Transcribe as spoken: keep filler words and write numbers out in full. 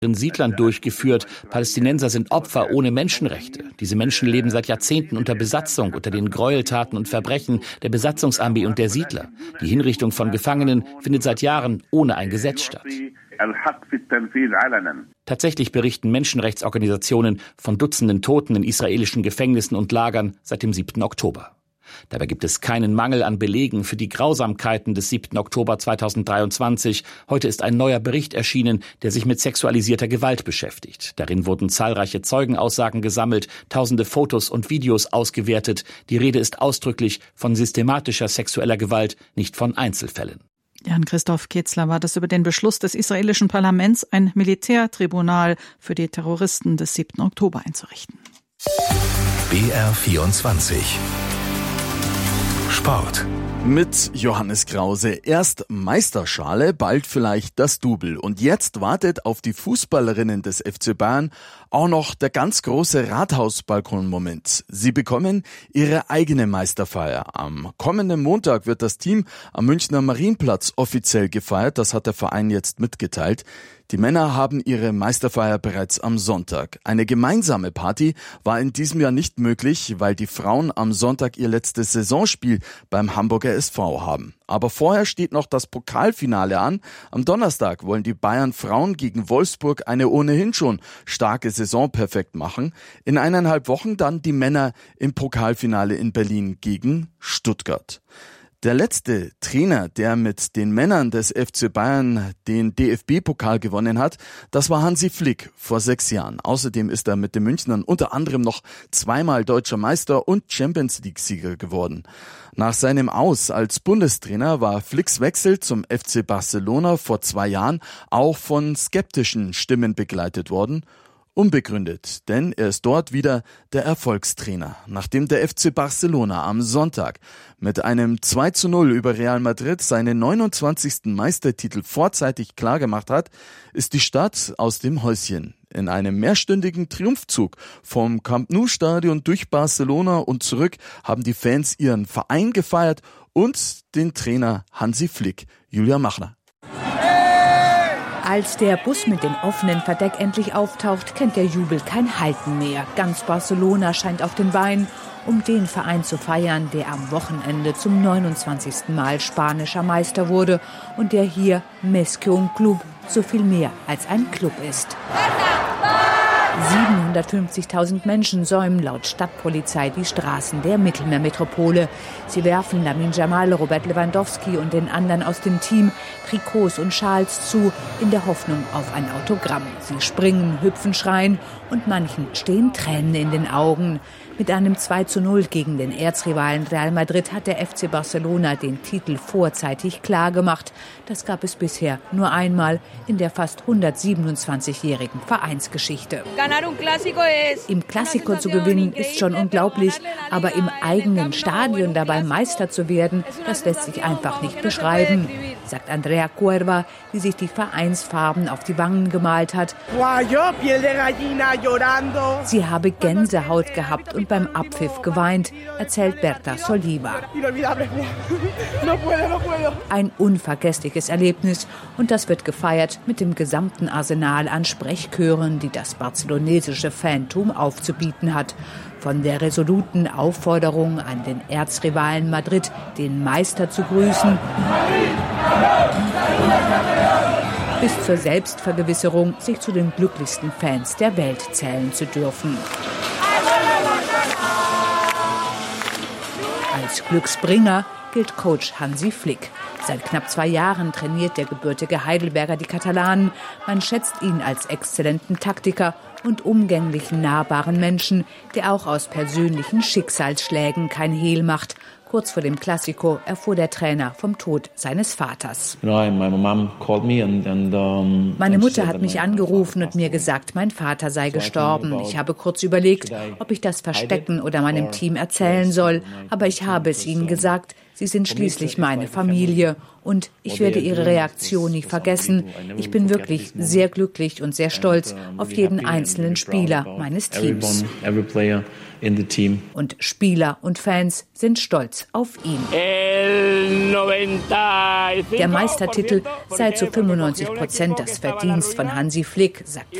in Siedlern durchgeführt. Palästinenser sind Opfer ohne Menschenrechte. Diese Menschen leben seit Jahrzehnten unter Besatzung, unter den Gräueltaten und Verbrechen der Besatzungsarmee und der Siedler. Die Hinrichtung von Gefangenen findet seit Jahren ohne ein Gesetz statt. Tatsächlich berichten Menschenrechtsorganisationen von Dutzenden Toten in israelischen Gefängnissen und Lagern seit dem siebten Oktober. Dabei gibt es keinen Mangel an Belegen für die Grausamkeiten des siebten Oktober zweitausenddreiundzwanzig. Heute ist ein neuer Bericht erschienen, der sich mit sexualisierter Gewalt beschäftigt. Darin wurden zahlreiche Zeugenaussagen gesammelt, tausende Fotos und Videos ausgewertet. Die Rede ist ausdrücklich von systematischer sexueller Gewalt, nicht von Einzelfällen. Jan-Christoph Kitzler war das über den Beschluss des israelischen Parlaments, ein Militärtribunal für die Terroristen des siebten Oktober einzurichten. B R vierundzwanzig Sport. Mit Johannes Krause. Erst Meisterschale, bald vielleicht das Double. Und jetzt wartet auf die Fußballerinnen des F C Bayern auch noch der ganz große Rathausbalkon-Moment. Sie bekommen ihre eigene Meisterfeier. Am kommenden Montag wird das Team am Münchner Marienplatz offiziell gefeiert. Das hat der Verein jetzt mitgeteilt. Die Männer haben ihre Meisterfeier bereits am Sonntag. Eine gemeinsame Party war in diesem Jahr nicht möglich, weil die Frauen am Sonntag ihr letztes Saisonspiel beim Hamburger S V haben. Aber vorher steht noch das Pokalfinale an. Am Donnerstag wollen die Bayern Frauen gegen Wolfsburg eine ohnehin schon starke Saison perfekt machen. In eineinhalb Wochen dann die Männer im Pokalfinale in Berlin gegen Stuttgart. Der letzte Trainer, der mit den Männern des F C Bayern den D F B-Pokal gewonnen hat, das war Hansi Flick vor sechs Jahren. Außerdem ist er mit den Münchnern unter anderem noch zweimal deutscher Meister und Champions-League-Sieger geworden. Nach seinem Aus als Bundestrainer war Flicks Wechsel zum F C Barcelona vor zwei Jahren auch von skeptischen Stimmen begleitet worden. Unbegründet, denn er ist dort wieder der Erfolgstrainer. Nachdem der F C Barcelona am Sonntag mit einem zwei zu null über Real Madrid seinen neunundzwanzigsten Meistertitel vorzeitig klargemacht hat, ist die Stadt aus dem Häuschen. In einem mehrstündigen Triumphzug vom Camp Nou Stadion durch Barcelona und zurück haben die Fans ihren Verein gefeiert und den Trainer Hansi Flick. Julia Machner. Als der Bus mit dem offenen Verdeck endlich auftaucht, kennt der Jubel kein Halten mehr. Ganz Barcelona scheint auf den Beinen, um den Verein zu feiern, der am Wochenende zum neunundzwanzigsten Mal spanischer Meister wurde und der hier Més que un Club so viel mehr als ein Club ist. siebenhundertfünfzigtausend Menschen säumen laut Stadtpolizei die Straßen der Mittelmeermetropole. Sie werfen Lamine Yamal, Robert Lewandowski und den anderen aus dem Team Trikots und Schals zu, in der Hoffnung auf ein Autogramm. Sie springen, hüpfen, schreien und manchen stehen Tränen in den Augen. Mit einem zwei zu null gegen den Erzrivalen Real Madrid hat der F C Barcelona den Titel vorzeitig klargemacht. Das gab es bisher nur einmal in der fast hundertsiebenundzwanzigjährigen Vereinsgeschichte. Im Clásico zu gewinnen ist schon unglaublich, aber im eigenen Stadion dabei Meister zu werden, das lässt sich einfach nicht beschreiben, sagt Andrea Cuerva, die sich die Vereinsfarben auf die Wangen gemalt hat. Sie habe Gänsehaut gehabt und beim Abpfiff geweint, erzählt Berta Soliva. Ein unvergessliches Erlebnis und das wird gefeiert mit dem gesamten Arsenal an Sprechchören, die das barcelonesische Fantum aufzubieten hat. Von der resoluten Aufforderung an den Erzrivalen Madrid, den Meister zu grüßen, bis zur Selbstvergewisserung, sich zu den glücklichsten Fans der Welt zählen zu dürfen. Als Glücksbringer gilt Coach Hansi Flick. Seit knapp zwei Jahren trainiert der gebürtige Heidelberger die Katalanen. Man schätzt ihn als exzellenten Taktiker und umgänglichen, nahbaren Menschen, der auch aus persönlichen Schicksalsschlägen kein Hehl macht. Kurz vor dem Clásico erfuhr der Trainer vom Tod seines Vaters. Meine Mutter hat mich angerufen und mir gesagt, mein Vater sei gestorben. Ich habe kurz überlegt, ob ich das verstecken oder meinem Team erzählen soll. Aber ich habe es ihnen gesagt. Sie sind schließlich meine Familie und ich werde ihre Reaktion nie vergessen. Ich bin wirklich sehr glücklich und sehr stolz auf jeden einzelnen Spieler meines Teams. Und Spieler und Fans sind stolz auf ihn. Der Meistertitel sei zu fünfundneunzig Prozent das Verdienst von Hansi Flick, sagt